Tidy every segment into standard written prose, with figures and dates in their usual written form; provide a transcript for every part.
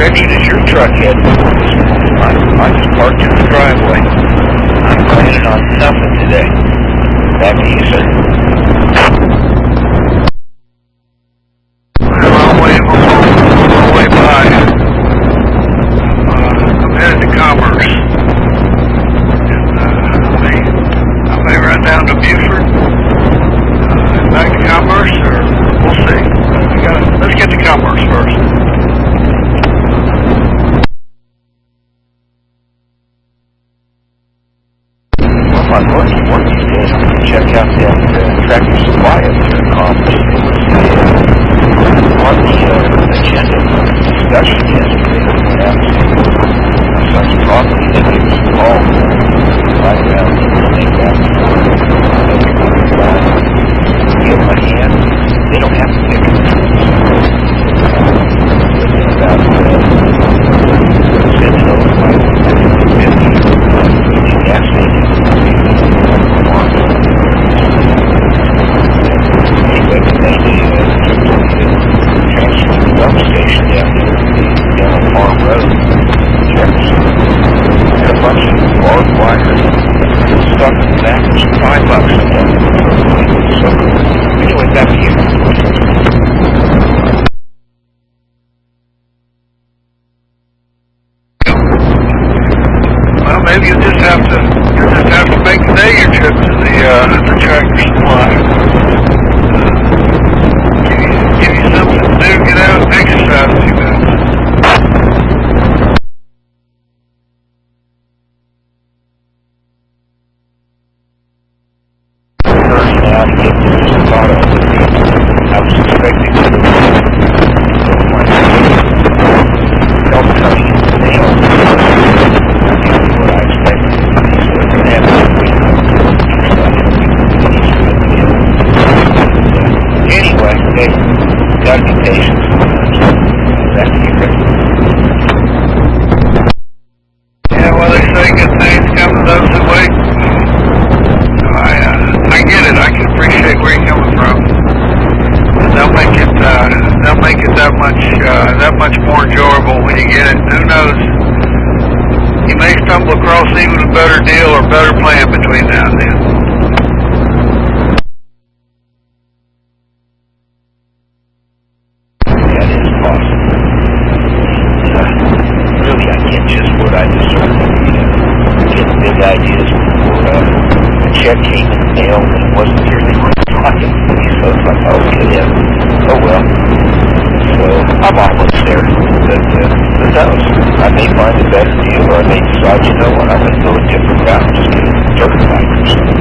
direction is your truck heading towards? I just parked in the driveway. I'm planning on nothing today. Back to you, sir. Well, I'll wave them on the way by. I'm headed to Commerce. And I may run down to Buford, back to Commerce, or we'll see. Let's get to Commerce first. Well, I'm going to work these days to check out that Tractor Supply up there in Commerce. On the agenda for discussion yesterday, we went out to such property that gives us a call right around the thing back give them a hand. They don't have to pick it. About sending over like 50 gas stations. Anyway, today they transferred the dump station down on Farm Road, Jefferson. Had a bunch of barbed wire stuck in the back. It was $5 in that. So, anyway, back to you. Well, maybe you'll just have to make today your trip to the Tractor Supply. Give you something to do, get out and exercise a few minutes. I was expecting to help coming in the mail. What I expected. Anyway, hey, gotta be patient sometimes. That's the ready. Yeah, well, they say good things come to those who wait. I get it. I can appreciate where you're coming from. They'll make it that much more enjoyable when you get it. Who knows? You may stumble across even a better deal or better plan between now and then. That is possible. Really, I get just what I deserve. Get big ideas before the check came in the mail and it wasn't here. They were talking to me, so it's like, okay, yeah. Oh well. So I'm almost there. But who knows? I may find a better deal, or I may decide, you know what, I'm going to go a different route and just get certified or something.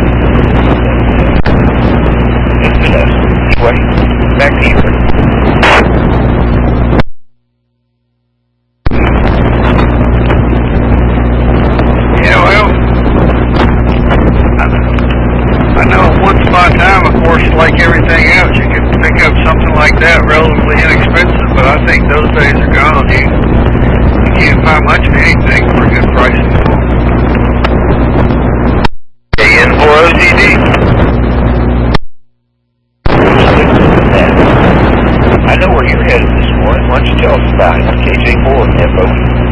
Who knows? Anyway, back to you. Yeah, well, I know once upon a time, of course, like everything else, you can pick up something like that relatively inexpensive, but I think those days are gone. You can't find much of anything for a good price. KN4OGD. I know where you're headed this morning. Why don't you tell us about it? KJ4 info.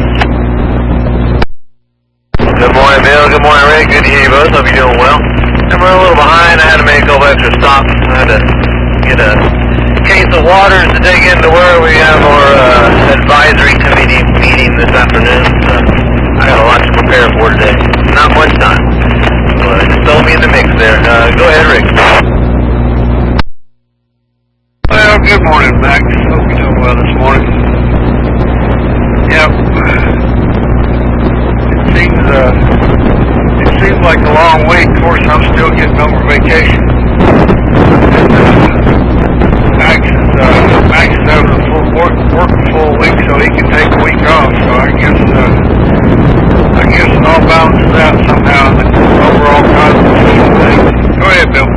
Good morning, Bill. Good morning, Rick. Good to hear you both. Hope you're doing well. I'm running a little behind. I had to make a couple extra stops. I had to get a case of waters to dig into where we have our advisory committee meeting this afternoon. So I got a lot to prepare for today. Not much time. So just throw me in the mix there. Go ahead, Rick. Well, good morning, Max. Hope you're doing well this morning. Yep. It seems like a long week. Of course, I'm still getting over vacation. Max is having a working full week, so he can take a week off. So I guess it all balances out somehow in the overall cosmos of things. Go ahead, Bill.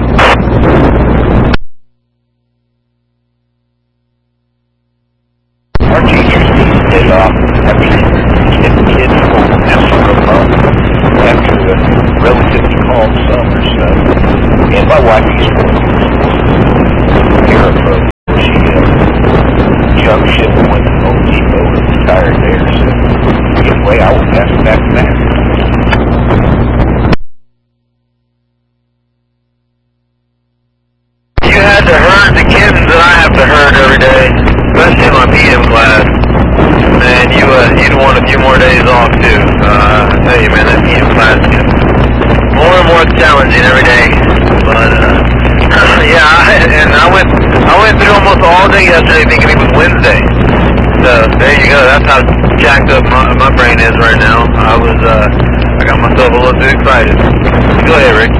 Our teachers need to day off after get the kids home from home after a relatively calm summer. So, and my wife used to Europe. She jumped ship and went to Home Depot and tired there. So either way, I will pass it back to Matt. You had to herd the kittens that I have to herd every day, especially in my PM class. Man, you'd want a few more days off too. I tell you, man, that PM class gets more and more challenging every day. But yeah, I went through almost all day yesterday thinking it was Wednesday. So there you go. That's how jacked up my brain is right now. I got myself a little too excited. Go ahead, Rick.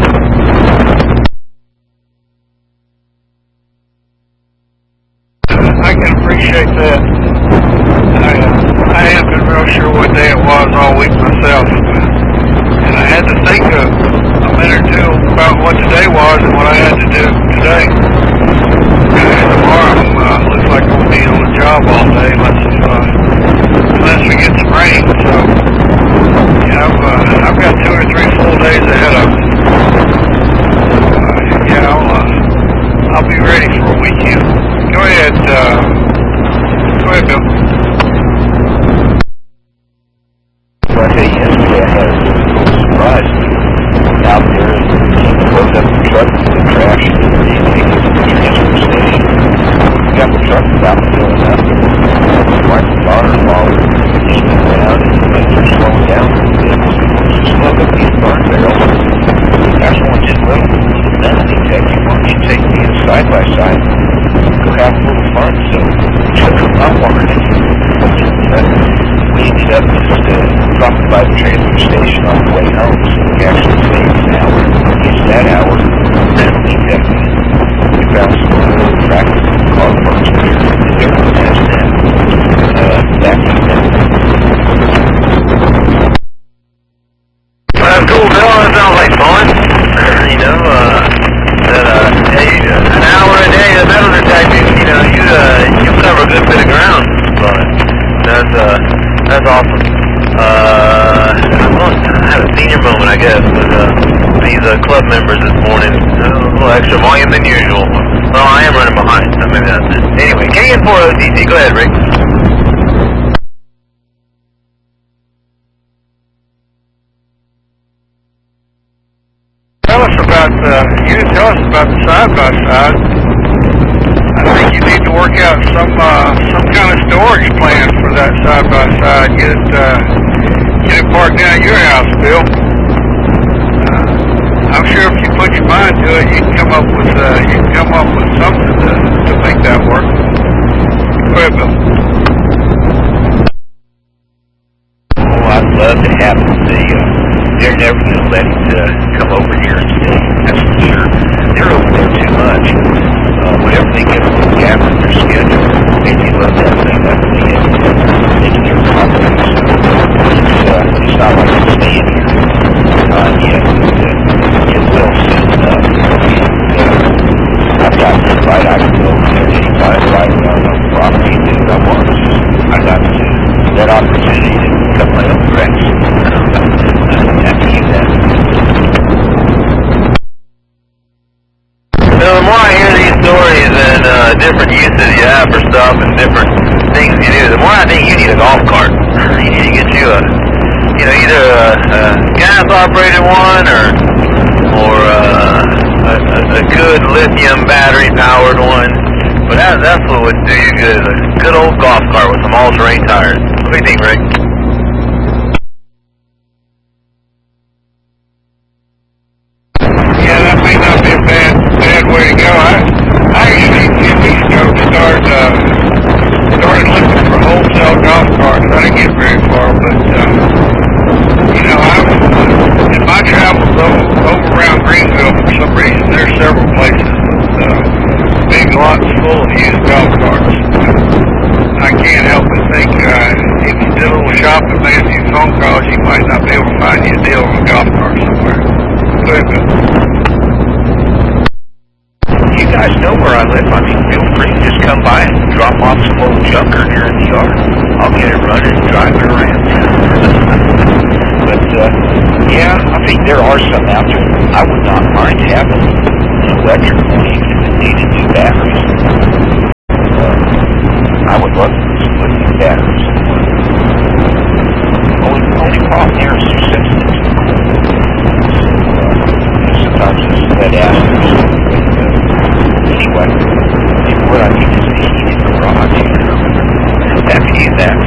I can appreciate that. I haven't been real sure what day it was all week myself, and I had to think a minute or two about what today was and what I had to do today. And tomorrow looks like we'll be on the job all day unless we get some rain. So yeah, I've got 2 or 3 full days ahead of me. Yeah, I'll be ready for a weekend. Go ahead, Bill. So I tell you, yesterday I had a little surprise out there. Loaded up the truck with the trash and everything, taking it to the transfer station. Got the truck about filling up. My wife and daughter-in-law were eating around and things were slowing down a little bit. Just load up these burn barrels. That's one just little. None of these heavy. Why don't you take me side by side? Go have a little fun. So took them up on it. We ended up just dropping by the transfer station on the way home. So we actually saved an hour. It's that hour. Then we found some little tractors and car parts there. And everyone has them. Back to them. Well, that's cool, Bill. That sounds like fun. You know, hey, an hour a day of metal detecting, you know, you cover a good bit of ground. But that's awesome. I had a senior moment, I guess, with these club members this morning. A little extra volume than usual. Well, I am running behind, so maybe that's it. Anyway, KN4OTC, go ahead, Rick. You didn't tell us about the side-by-side. I think you need to work out some kind of storage plan for that side-by-side. Get it parked down at your house, Bill. I'm sure if you put your mind to it, you can come up with something to make that work. Go ahead, Bill. Oh, I'd love to have them. They're never going to let it come over here and stay. That's for sure. They're over there too much. Whenever they get a little gap in their schedule, they love that thing. That's the making their property. So it's not like they're staying here. It will soon enough. I've got to right. I can go over there anytime right around on the property and do what I want. I got that opportunity to cut my own grass. The more I hear these stories and different uses you have for stuff and different things you do, the more I think you need a golf cart. You need to get you either a gas-operated one or a good lithium battery-powered one. But that's what would do you good, is a good old golf cart with some all-terrain tires. What do you think, Rick? Yeah, that may not be a bad way to go. I actually started looking for wholesale golf carts. I didn't get very far, but in my travels over around Greenville, for some reason, there's several places with big lots full of used golf carts. I can't help but think if you did a little shopping, made a few phone calls, you might not be able to find you a deal on a golf cart somewhere. Go ahead, Bill. You guys know where I live. I mean, feel free to just come by and drop off some old junker here in the yard. I'll get it running and drive it around. But, yeah, I think there are some out there. I would not mind having an electric one, even if it needed new batteries. I would love to split new batteries. only problem there is too sensitive to the cold. So sometimes it's lead acid or something. But anyway, what I need is a heated garage here. Have you used that?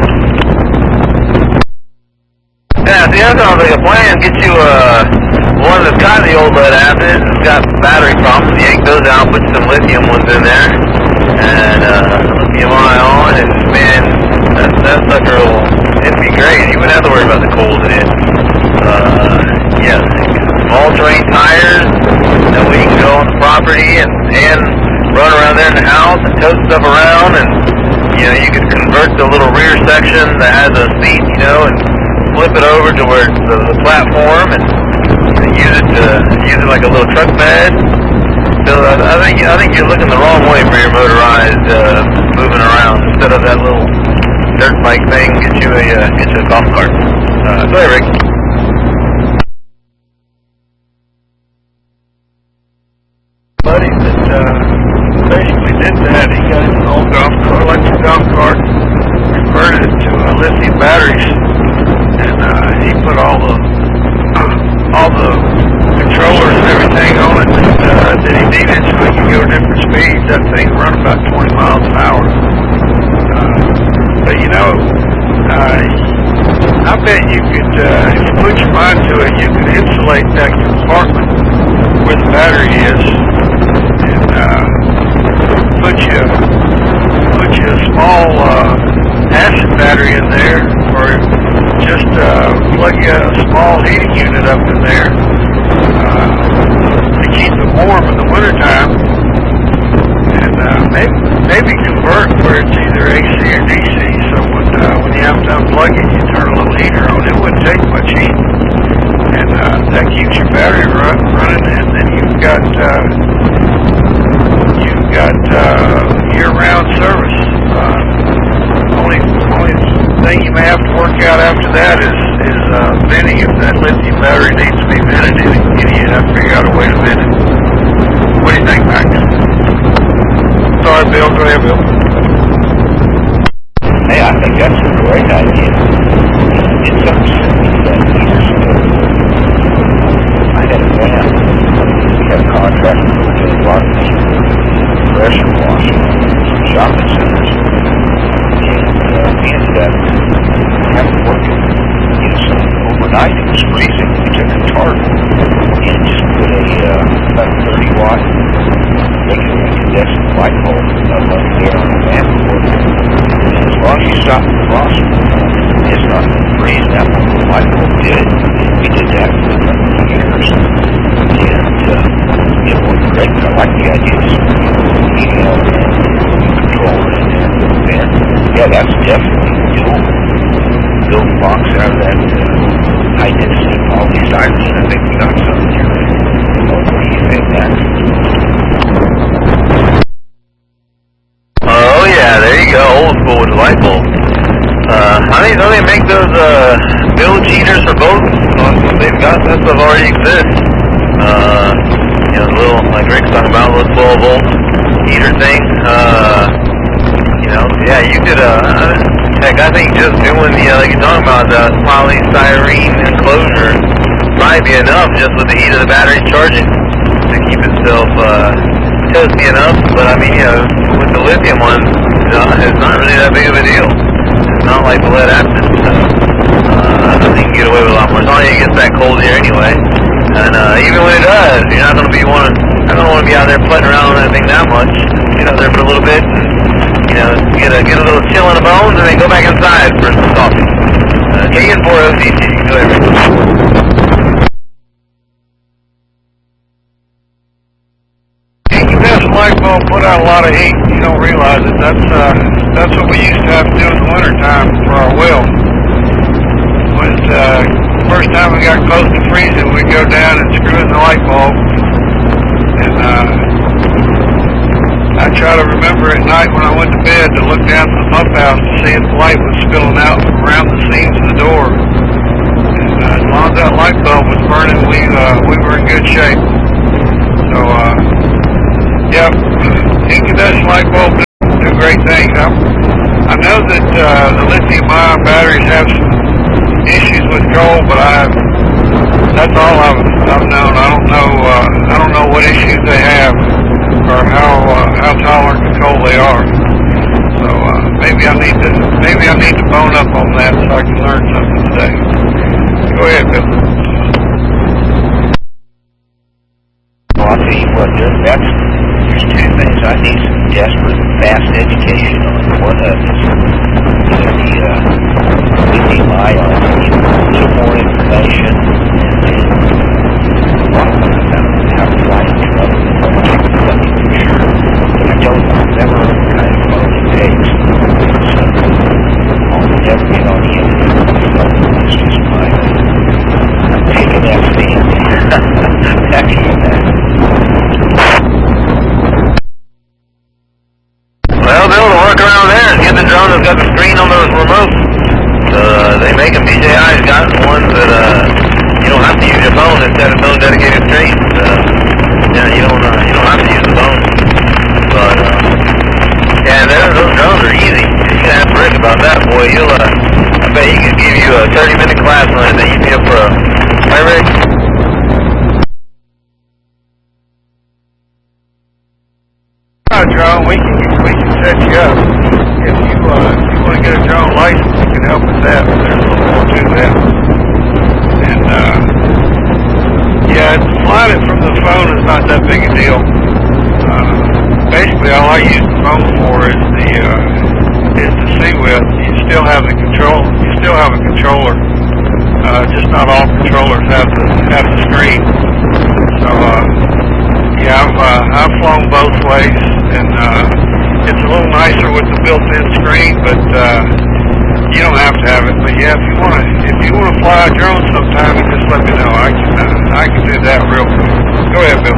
Yeah, see, that sounds like a plan. Get you one that's got the old lead acid. It's got battery problems. Yank those out, put some lithium ones in there, and lithium ion, and man, that sucker will, it'd be great. You wouldn't have to worry about the cold in it. Yeah, all-terrain tires. That way you can go on the property and run around there in the house and tow stuff around, and you know, you could convert the little rear section that has a seat, you know, and flip it over to where it's the platform and use it like a little truck bed. So I think you're looking the wrong way for your motorized moving around. Instead of that little dirt bike thing, get you a golf cart. Go ahead, Rick. Buddy that basically did that. He got an old electric golf cart, converted it to lithium batteries, and he put all the controllers and everything on it that he needed, so he could go different speeds. That thing run about 20 miles an hour. But you know, I bet you could, if you put your mind to it, you could insulate that compartment where the battery is, and put you a small acid battery in there, or just plug a small heating unit up in there to keep it warm in the wintertime, and maybe convert where it's either AC or DC, so when you have to unplug it, you turn a little heater on. It wouldn't take much heat, and that keeps your battery running, and then you've got year-round service. Only thing you may have to work out after that is venting. If that lithium battery needs to be vented, you have to figure out a way to vent it. What do you think, Max? Sorry, Bill. Go ahead, Bill. Hey, I think that's a great idea. It's something simple that years ago. I had a van. We had a contract with a lot of pressure washing shopping centers. And we ended up having to work overnight. It was freezing. We took a tarp and just put about a 30-watt regular incandescent light bulb up there on the van board. And as long as you stop the frost, it's not going to freeze. That light bulb did. We did that for a couple of years. And it worked great. I like the idea of heating up controller and yeah, that's definitely doable. Build a box out of that high density polystyrene. I think we got something here. What do you think, Max? Oh yeah, there you go. Old school with the light bulb. Don't they make those bilge heaters for boats? They've got that stuff already exists. You know, little, like Rick's talking about, little 12-volt heater thing. You know, yeah, you could, heck, I think just doing the, like you're talking about, the polystyrene enclosure might be enough just with the heat of the battery charging to keep itself, toasty enough. But I mean, you know, with the lithium one, it's not really that big of a deal. It's not like the lead acid, so, I think you can get away with a lot more. It's not like it gets that cold here anyway. And, even when it does, you're not going to be I don't want to be out there putting around on that thing that much. Get out there for a little bit and, you know, get a little chill in the bones and then go back inside for some coffee. KN4OCT, go ahead, Rick. Incandescent light bulb put out a lot of heat. You don't realize it. That's what we used to have to do in the wintertime for our well. First time we got close to freezing, we'd go down and screw in the light bulb. And I try to remember at night when I went to bed to look down from the pump house to see if the light was spilling out from around the seams of the door. And as long as that light bulb was burning, we were in good shape. So, yep, incandescent light bulb do great things. I know that the lithium-ion batteries have some issues with coal, but that's all I've known. I don't know what issues they have or how tolerant to coal they are. So maybe I need to bone up on that so I can learn something today. Go ahead, Bill. Well, I'll tell you what, there's two things I need some desperate, fast education on. One of is, the lithium ion. I need a little more information, and then how to fly in trouble. I need for sure. But I don't remember what kind of phone it takes. So I'll never get on the internet. It's just mine. I'm taking that stand. Back to you, man. Well, Bill, the workaround there is get the drone that's got the screen on those remotes. They make them. DJI's got ones that you don't have to use your phone instead of phone dedicated screen. Yeah, you don't have to use the phone. But yeah, those drones are easy. You can ask Rick about that, boy. I bet he could give you a 30-minute class on it. Then you'd be a pro. Right, Rick? Drone, we can set you up. If you want to get a drone license, we can help with that. There's a little more to that. And yeah, flying it from the phone is not that big a deal. Basically, all I use the phone for is to see with. You still have the control. You still have a controller. Just not all controllers have the screen. So yeah, I've flown both ways, and it's a little nicer with the built-in screen, but you don't have to have it. But yeah, if you want to fly a drone sometime, you just let me know. I can do that real quick. Go ahead, Bill.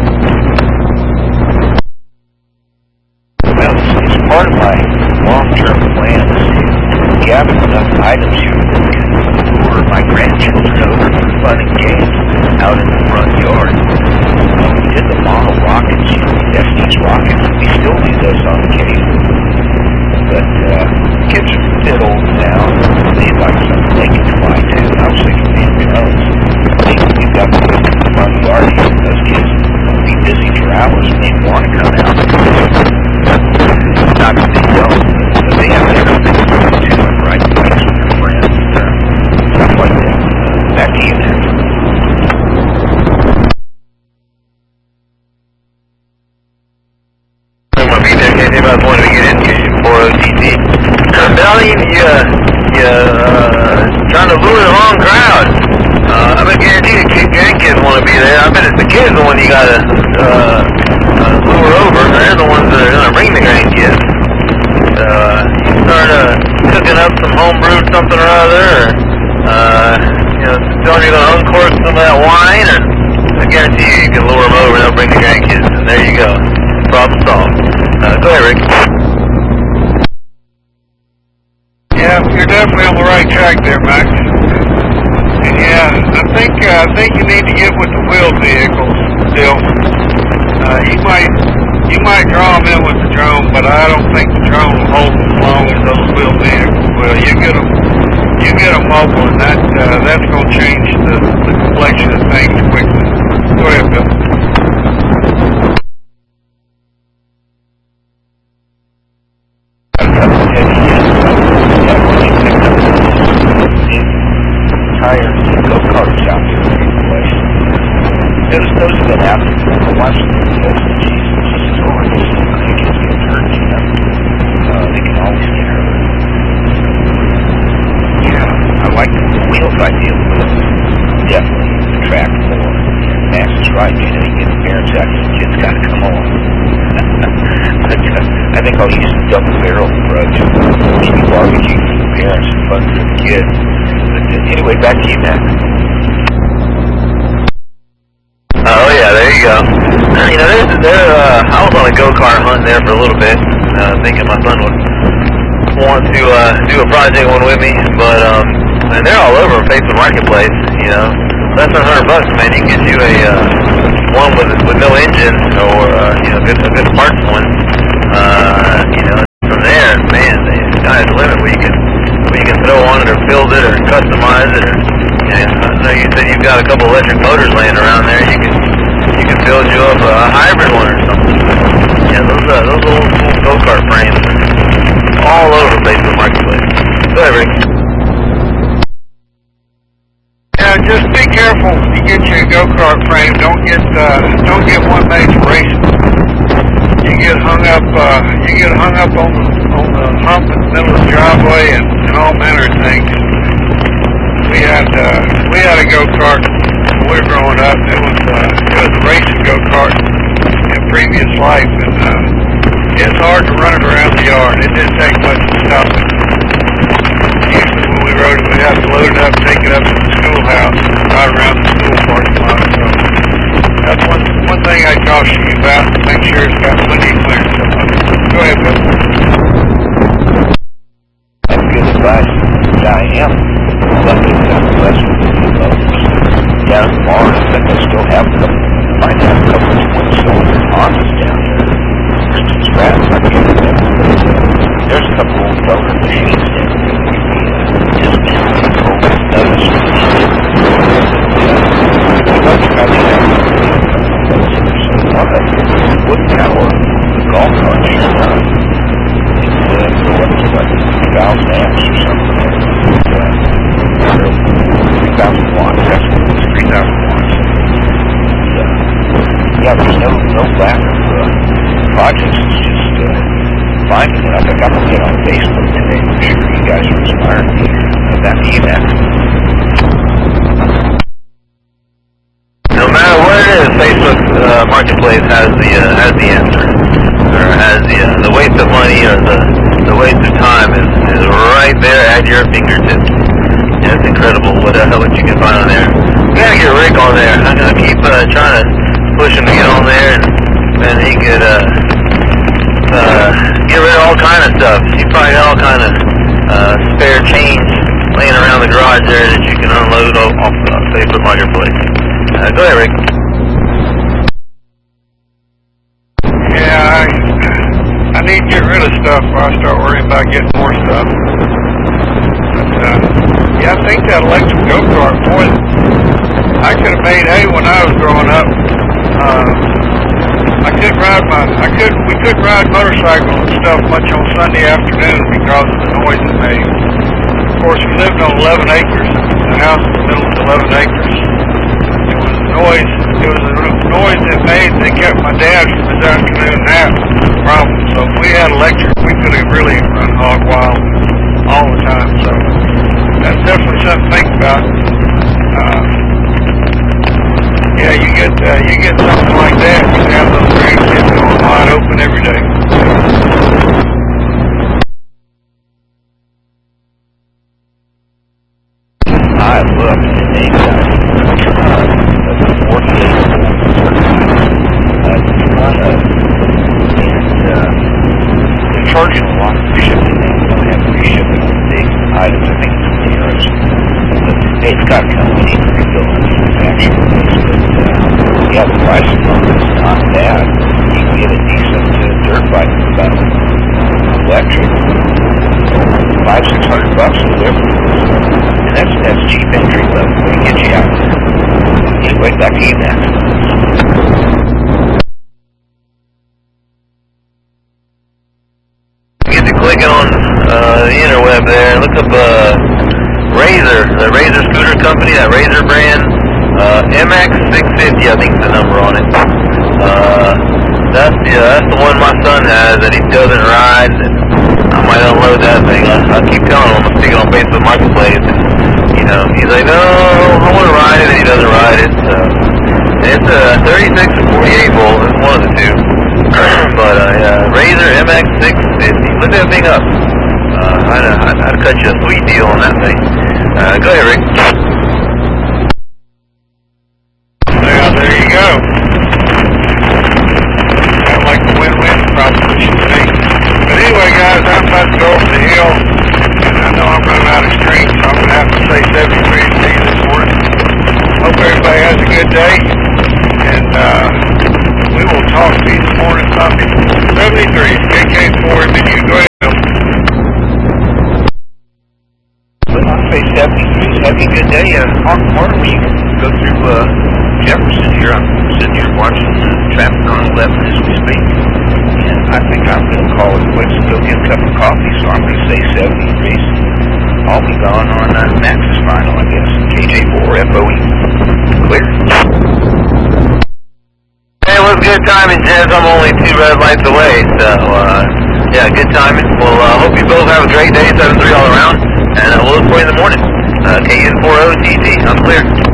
Well, it's part of my long-term plans to gather enough items here that can lure my grandchildren over for fun and games out in the front yard. We did the model rockets, Estes rockets, and we still do those on occasion. But kids are a bit old now. They'd like something they can fly too. I was thinking maybe drones. I think we've got to put them in the front yard here. Those kids will be busy for hours and they want to come out. Not that they don't, but they have other things to do too, and ride bikes with their friends, stuff like that. Back to you, man. Anybody wanted to get into for OTT. Belly, you trying to lure the wrong crowd. I bet guarantee the grandkids want to be there. I bet it's the kids the one you gotta lure over. They're the ones that are gonna bring the grandkids. You start cooking up some homebrewed something or other, or telling you're gonna uncork some of that wine, and I guarantee you can lure them over and they'll bring the grandkids. And there you go. Problem solved. Go ahead, Rick. Yeah, you're definitely on the right track there, Max. And yeah, I think you need to get with the wheeled vehicles still. You might draw them in with the drone, but I don't think the drone will hold them as long as those wheeled vehicles will. You get them mobile, and that's going to change the complexion of things quickly. Go ahead, Bill. Tires and go-karts out there in the place. Those have been happening for a while. Jesus, this is gorgeous. The kids get hurt, they can always get hurt. Yeah, I like the wheels idea, but definitely the track more. Max is right, you get the parents out, the kids got to come on. But I think I'll use the double barrel approach. Maybe barbecue for the parents and fun for the kids. Anyway, back to you, Matt. Oh yeah, there you go. I was on a go-kart hunt there for a little bit, thinking my son would want to do a project one with me, but and they're all over Facebook Marketplace. Less than $100, man. You can get you a one with no engine, or a good parts one. From there, man, the sky's the limit. Where you can throw on it or build it or customize it. Or, I know you said you've got a couple electric motors laying around there. You can build you up a hybrid one or something. Yeah, those old school go-kart frames are all over Facebook Marketplace. Go ahead, Rick. Yeah, just be careful. You get your go-kart frame. Don't get one made for racing. You get hung up on the hump in the middle of the driveway and all manner of things. We had a go-kart when we were growing up. It was a racing go-kart in previous life, and it's hard to run it around the yard. It didn't take much to stop it. Usually when we rode it, we had to load it up, take it up to the schoolhouse, right around the school parking lot. So that's one thing I caution you about. Make sure it's got plenty of clearance. Go ahead, Bill. That's good advice. I am lucky that I'm blessed with two motors. Down in Florida, I think they still have them. Might have a couple of twin-cylinder Hondas down there. There's a couple old motor machines down there. Just noticed. One of them wood power golf carts. It's like 2,000 amps or something. 3,000 watts. That's what it is. 3,000 watts. Yeah, there's no lack of projects. It's just finding it. I think I'm going to get on Facebook today. I'm sure you guys are inspired me about EMAC. No matter what it is, Facebook Marketplace has the answer, or has the waste of money or the waste of time is right there at your fingertips. Yeah, it's incredible what you can find on there. We gotta get Rick on there. I'm gonna keep trying to push him to get on there, and he could get rid of all kind of stuff. He probably got all kind of spare change laying around the garage there that you can unload off Facebook Marketplace. Go ahead, Rick. Yeah, I need to get rid of stuff before I start worrying about getting more stuff. But, yeah, I think that electric go-kart, boy, I could have made hay when I was growing up. We couldn't ride motorcycles and stuff much on Sunday afternoon because of the noise it made. Of course, we lived on 11 acres. The house in the middle of 11 acres. It was a noise that made that kept my dad from his afternoon nap problem. So if we had electric, we could have really run hog wild all the time. So that's definitely something to think about. Yeah, you get something like that, you have those grandkids going wide open every day. I looked and they got a 48 volt they're charging a lot for shipping. They don't have free shipping on big items. I think it's the nearest. But it's got to come. We need to rebuild it manufacturing this. But yeah, the price of it is not bad. You can get a decent dirt bike for about electric. $500-600 or whatever. And that's cheap entry level. We can get you out there. Anyway, back to you, Matt. Get to clicking on the interweb there. Look up Razor, the Razor scooter company, that Razor brand. MX650, I think is the number on it. That's the one my son has that he doesn't ride. I might unload that thing. I keep telling him I'm gonna stick it on Facebook Marketplace. And, he's like, no, I want to ride it, and he doesn't ride it. It's a 36 or 48 volt. It's one of the two. But Razor MX650. Look that thing up. I'd cut you a sweet deal on that thing. Go ahead, Rick. There you go. Kind of like the win-win proposition today. But anyway, guys, I'm about to go over the hill, and I know I'm running out of strength, so I'm going to have to say 73 degrees this morning. Hope everybody has a good day, and we will talk to you this morning, Sunday. 73, KK4, and then you go ahead. say 73. Have a good day. Martin, we go through Jefferson here. I'm sitting here watching traffic on 11 as we speak. And I think I'm going to call it quits and go get a cup of coffee. So I'm going to say 70 degrees. I'll be gone on Max's final, I guess. KJ4 FOE. Clear. Hey, it was good timing, Jez. I'm only 2 red lights away, so, yeah, good timing. Well, hope you both have a great day, 7-3 all around, and we'll look for you in the morning. KN4OTT, I'm clear.